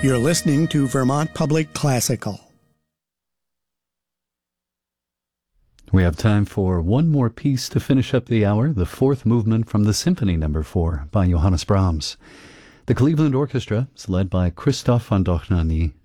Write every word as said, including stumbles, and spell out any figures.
You're listening to Vermont Public Classical. We have time for one more piece to finish up the hour, the fourth movement from the Symphony Number four by Johannes Brahms. The Cleveland Orchestra is led by Christoph von Dohnanyi